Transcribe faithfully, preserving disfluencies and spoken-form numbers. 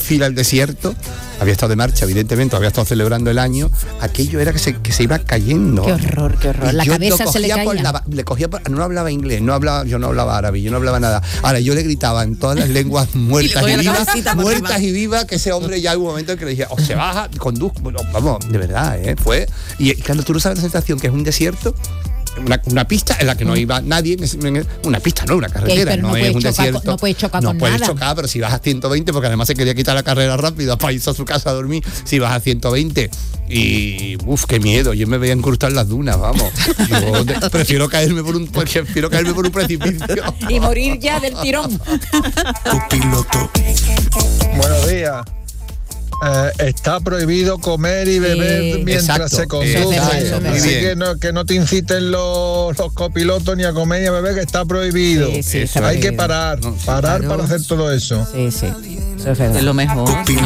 fila al desierto, había estado de marcha, evidentemente, había estado celebrando el año, aquello era que se, que se iba cayendo. Qué horror, qué horror. Y la yo cabeza lo se le cogía caía. por la, le cogía por, no hablaba inglés, no hablaba, yo no hablaba árabe, yo no hablaba nada. Ahora yo le gritaba en todas las lenguas muertas y, y vivas, muertas y vivas, que ese hombre ya hubo un momento en que le dije, o se baja, conduzco, bueno, vamos, de verdad, ¿eh? Fue. Y, y claro, tú no sabes la sensación que es un desierto. Una, una pista en la que no iba nadie, una pista, no, una carretera, okay, no, no es un chocar, desierto. No puedes chocar no con puedes nada. chocar, pero si vas a ciento veinte, porque además se quería quitar la carrera rápido para irse a su casa a dormir, si vas a ciento veinte, y uff, qué miedo, yo me veía incrustar las dunas, vamos. Yo de, prefiero caerme por un prefiero caerme por un precipicio. Y morir ya del tirón. Copiloto. Buenos días. Eh, está prohibido comer y beber Sí. mientras Exacto, se conduce. exacto, muy Así bien. que no, que no te inciten los, los copilotos ni a comer ni a beber, que está prohibido. Sí, sí, está Hay prohibido. que parar, No, sí, parar claro. para hacer todo eso. Sí, sí. Eso es verdad. Es lo mejor. Copiloto.